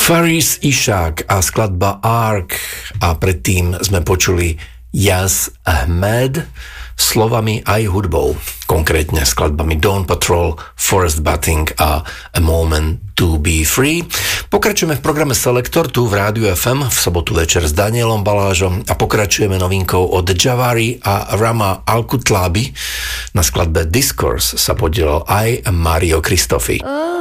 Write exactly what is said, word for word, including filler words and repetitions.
Faris Ishaq a skladba Ark a predtým sme počuli Yas Ahmed slovami aj hudbou, konkrétne skladbami Dawn Patrol, Forest Bathing a A Moment to be Free. Pokračujeme v programe Selektor tu v Rádiu ef em v sobotu večer s Danielom Balážom a pokračujeme novinkou od Javari a Rama Al-Kutlabi. Na skladbe Discourse sa podielal aj Mario Cristofi.